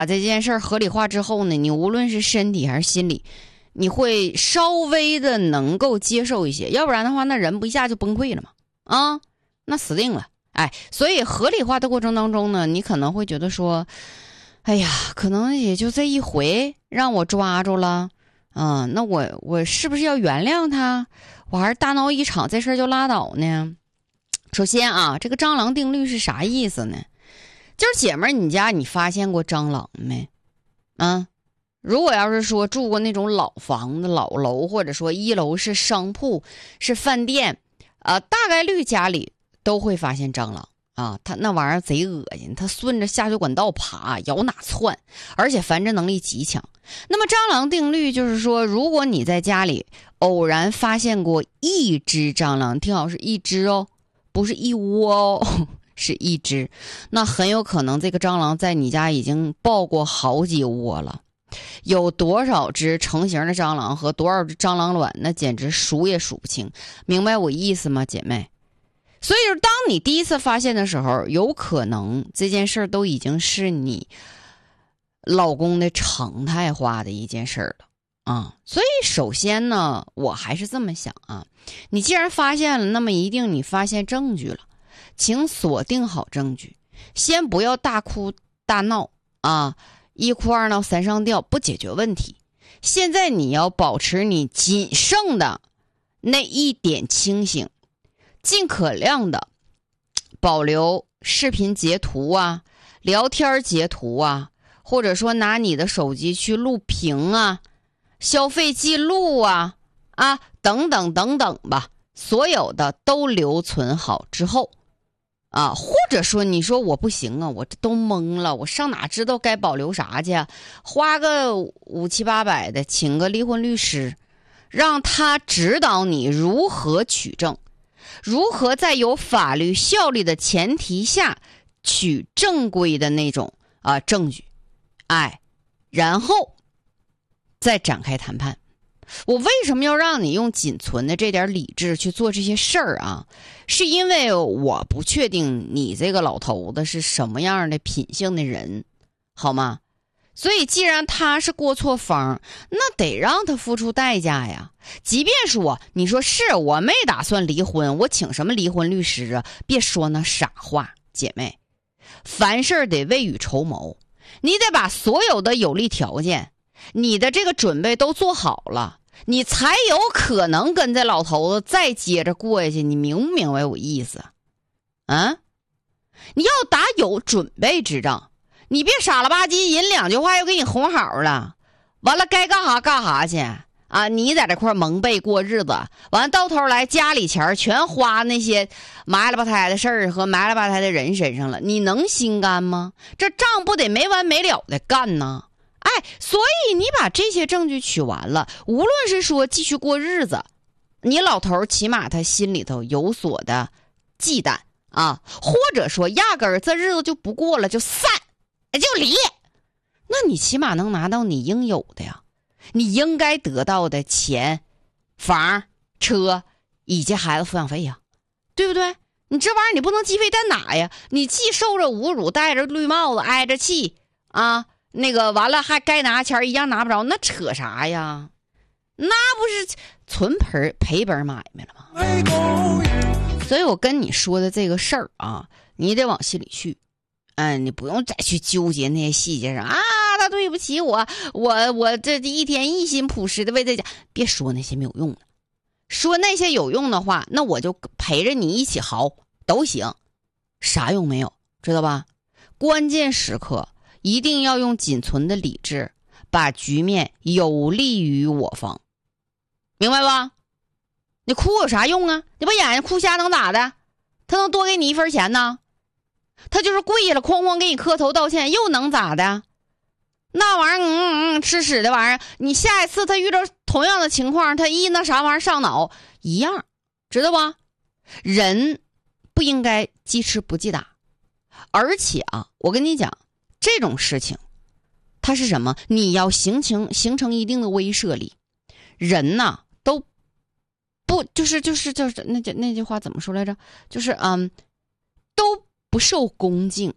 把这件事儿合理化之后呢，你无论是身体还是心理，你会稍微的能够接受一些，要不然的话，那人不一下就崩溃了嘛，啊，那死定了。哎，所以合理化的过程当中呢，你可能会觉得说，哎呀，可能也就这一回让我抓住了，那我是不是要原谅他？我还是大闹一场，这事儿就拉倒呢？首先啊，这个蟑螂定律是啥意思呢？就是姐们儿，你家你发现过蟑螂没？如果要是说住过那种老房子、老楼，或者说一楼是商铺、是饭店，大概率家里都会发现蟑螂啊。它那玩意儿贼恶心，它顺着下水管道爬，咬哪窜，而且繁殖能力极强。那么蟑螂定律就是说，如果你在家里偶然发现过一只蟑螂，听好是一只哦，不是一窝哦。是一只，那很有可能这个蟑螂在你家已经爆过好几窝了。有多少只成型的蟑螂和多少只蟑螂卵，那简直数也数不清。明白我意思吗，姐妹？所以就是当你第一次发现的时候，有可能这件事都已经是你老公的常态化的一件事了啊。所以首先呢，我还是这么想啊，你既然发现了，那么一定你发现证据了。请锁定好证据，先不要大哭大闹啊，一哭二闹三上吊，不解决问题。现在你要保持你仅剩的那一点清醒，尽可量的保留视频截图啊、聊天截图啊，或者说拿你的手机去录屏啊、消费记录啊等等等等吧，所有的都留存好之后。或者说你说我不行啊，我这都懵了，我上哪知道该保留啥去？花个5、7、800的，请个离婚律师，让他指导你如何取证，如何在有法律效力的前提下取正规的那种证据，然后再展开谈判。我为什么要让你用仅存的这点理智去做这些事儿啊？是因为我不确定你这个老头子是什么样的品性的人，好吗？所以既然他是过错方，那得让他付出代价呀。即便说你说是我没打算离婚，我请什么离婚律师啊？别说那傻话，姐妹，凡事得未雨绸缪，你得把所有的有利条件，你的这个准备都做好了，你才有可能跟这老头子再接着过下去。你明不明白我意思啊？你要打有准备之仗，你别傻了吧唧引两句话又给你哄好了，完了该干啥干啥去啊！你在这块蒙被过日子，完了到头来家里钱全花那些埋了吧胎的事儿和埋了吧胎的人身上了，你能心甘吗？这账不得没完没了的干呢？所以你把这些证据取完了，无论是说继续过日子，你老头起码他心里头有所的忌惮或者说压根儿这日子就不过了，就散就离，那你起码能拿到你应有的呀，你应该得到的钱、房、车以及孩子抚养费呀，对不对？你这玩意儿你不能鸡飞蛋打呀，你既受着侮辱，戴着绿帽子，挨着气那个完了还该拿钱一样拿不着，那扯啥呀？那不是纯赔本买卖了吗？所以我跟你说的这个事儿你得往心里去，你不用再去纠结那些细节上他对不起我这一天一心朴实的为这家，别说那些没有用的，说那些有用的话，那我就陪着你一起嚎都行，啥用没有，知道吧？关键时刻一定要用仅存的理智，把局面有利于我方，明白吧？你哭有啥用啊？你把眼睛哭瞎能咋的？他能多给你1分钱呢？他就是跪下了哐哐给你磕头道歉，又能咋的？那玩意儿吃屎的玩意儿，你下一次他遇到同样的情况，他那啥玩意儿上脑一样，知道吧？人不应该记吃不记打，而且我跟你讲，这种事情它是什么？你要形成一定的威慑力。人都不就是那句话怎么说来着？就是都不受恭敬，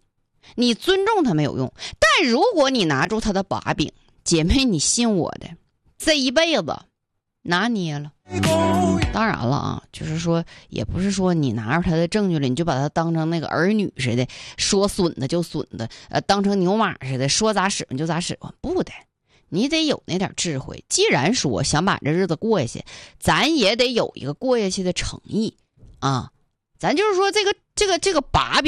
你尊重他没有用，但如果你拿住他的把柄，姐妹，你信我的，这一辈子拿捏了。当然了啊，就是说也不是说你拿着他的证据了，你就把他当成那个儿女似的，说损的就损的，当成牛马似的，说咋使唤就咋使唤，不的。你得有那点智慧，既然说想把这日子过下去，咱也得有一个过下去的诚意啊。咱就是说这个把柄